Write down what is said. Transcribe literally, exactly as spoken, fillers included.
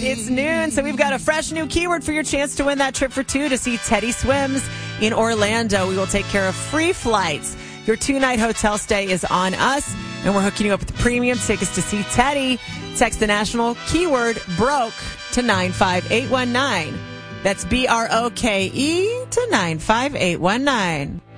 right, it's noon, so we've got a fresh new keyword for your chance to win that trip for two to see Teddy Swims in Orlando. We will take care of free flights. Your two-night hotel stay is on us, and we're hooking you up with premium tickets to see Teddy. Text the national keyword BROKE to nine five eight one nine. That's B R O K E to nine five eight one nine.